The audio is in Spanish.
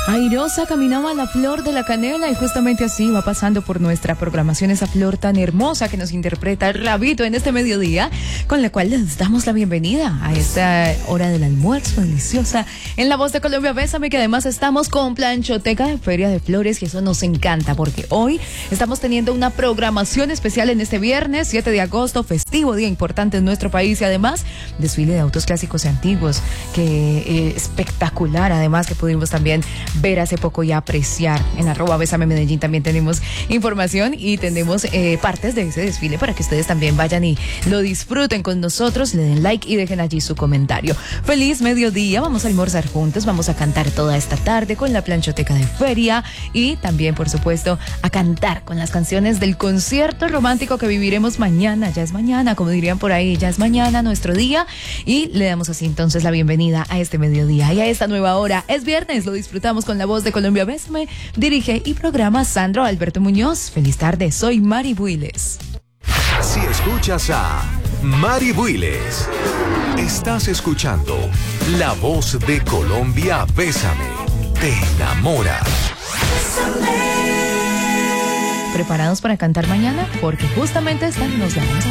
Airosa caminaba la flor de la canela y justamente así va pasando por nuestra programación esa flor tan hermosa que nos interpreta el Rabito en este mediodía, con la cual les damos la bienvenida a esta hora del almuerzo deliciosa en La Voz de Colombia. Bésame, que además estamos con Planchoteca de Feria de Flores y eso nos encanta porque hoy estamos teniendo una programación especial en este viernes 7 de agosto, festivo, día importante en nuestro país, y además desfile de autos clásicos y antiguos, que espectacular, además que pudimos también ver hace poco y apreciar. En @BésameMedellín también tenemos información y tenemos partes de ese desfile para que ustedes también vayan y lo disfruten con nosotros, le den like y dejen allí su comentario. Feliz mediodía, vamos a almorzar juntos, vamos a cantar toda esta tarde con la Planchoteca de Feria y también, por supuesto, a cantar con las canciones del concierto romántico que viviremos mañana. Ya es mañana, como dirían por ahí, ya es mañana nuestro día, y le damos así entonces la bienvenida a este mediodía y a esta nueva hora. Es viernes, lo disfrutamos con La Voz de Colombia. Bésame, dirige y programa Sandro Alberto Muñoz. Feliz tarde, soy Mari Builes. Si escuchas a Mari Builes, estás escuchando La Voz de Colombia. Bésame, te enamora. ¿Preparados para cantar mañana? Porque justamente esta nos la vamos a